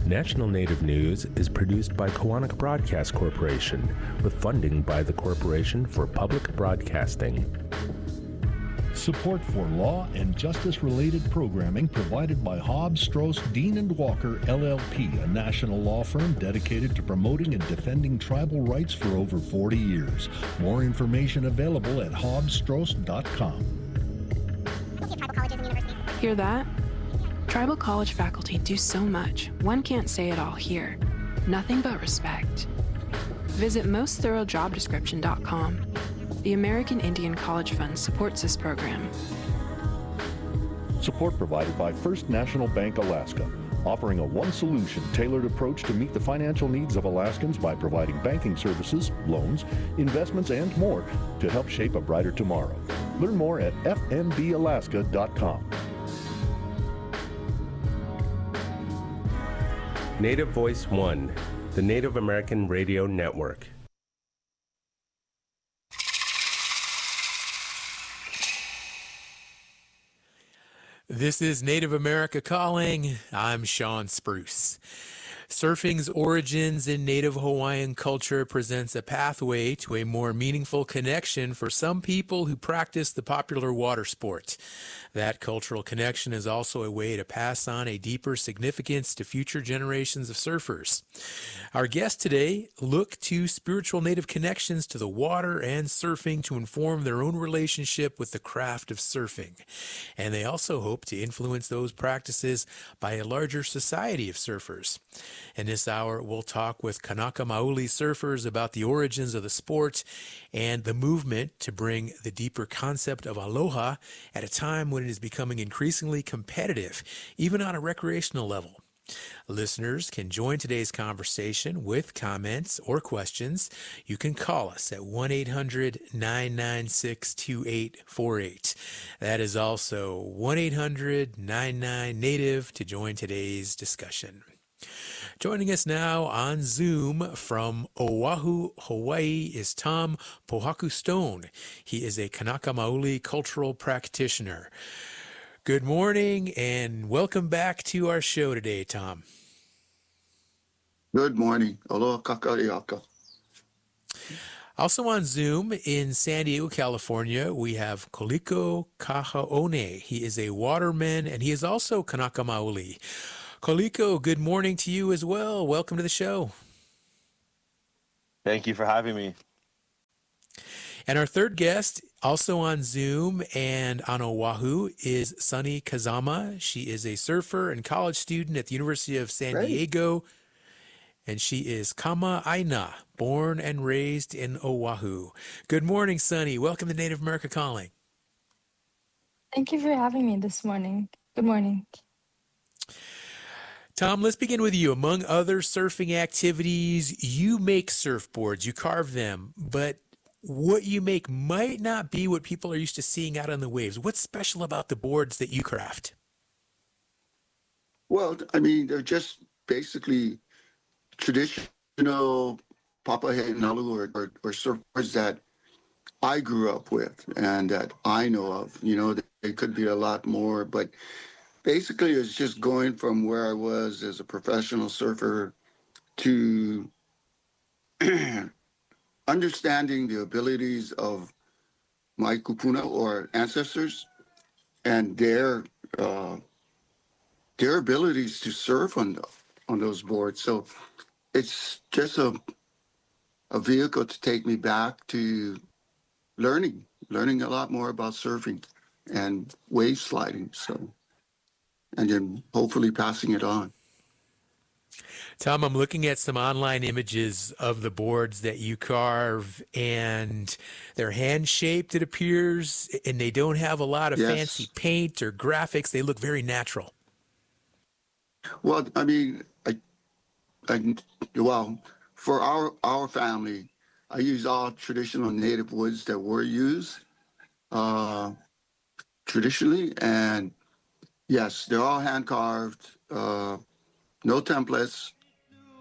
National Native News is produced by Koahnic Broadcast Corporation with funding by the Corporation for Public Broadcasting. Support for law and justice-related programming provided by Hobbs, Strauss, Dean & Walker, LLP, a national law firm dedicated to promoting and defending tribal rights for over 40 years. More information available at hobbsstrauss.com. Hear that? Tribal college faculty do so much, one can't say it all here. Nothing but respect. Visit mostthoroughdescription.com. The American Indian College Fund supports this program. Support provided by First National Bank Alaska, offering a one-solution tailored approach to meet the financial needs of Alaskans by providing banking services, loans, investments, and more to help shape a brighter tomorrow. Learn more at fnbalaska.com. Native Voice One, the Native American Radio Network. This is Native America Calling. I'm Sean Spruce. Surfing's origins in Native Hawaiian culture presents a pathway to a more meaningful connection for some people who practice the popular water sport. That cultural connection is also a way to pass on a deeper significance to future generations of surfers. Our guests today look to spiritual Native connections to the water and surfing to inform their own relationship with the craft of surfing. And they also hope to influence those practices by a larger society of surfers. In this hour, we'll talk with Kanaka Maoli surfers about the origins of the sport and the movement to bring the deeper concept of aloha at a time when it is becoming increasingly competitive, even on a recreational level. Listeners can join today's conversation with comments or questions. You can call us at 1-800-996-2848. That is also 1-800-99-NATIVE to join today's discussion. Joining us now on Zoom from Oahu, Hawaii is Tom Pohaku Stone. He is a Kanaka Maoli cultural practitioner. Good morning and welcome back to our show today, Tom. Good morning. Aloha kakariaka. Also on Zoom in San Diego, California, we have Koliko Kahaone. He is a waterman and he is also Kanaka Maoli. Koliko, good morning to you as well. Welcome to the show. Thank you for having me. And our third guest, also on Zoom and on Oahu, is Sunny Kazama. She is a surfer and college student at the University of San Diego. And she is Kama Aina, born and raised in Oahu. Good morning, Sunny. Welcome to Native America Calling. Thank you for having me this morning. Good morning. Tom, let's begin with you. Among other surfing activities, you make surfboards, you carve them, but what you make might not be what people are used to seeing out on the waves. What's special about the boards that you craft? Well, I mean, they're just basically traditional Papahena'alu or surfboards that I grew up with and that I know of. You know, they could be a lot more, but basically, it's just going from where I was as a professional surfer to understanding the abilities of my kupuna or ancestors and their abilities to surf on those boards. So it's just a vehicle to take me back to learning a lot more about surfing and wave sliding. So. And then hopefully passing it on. Tom, I'm looking at some online images of the boards that you carve, and they're hand-shaped, it appears, and they don't have a lot of fancy paint or graphics. They look very natural. Well, I mean, for our family, I use all traditional native woods that were used traditionally, and yes, they're all hand carved, no templates,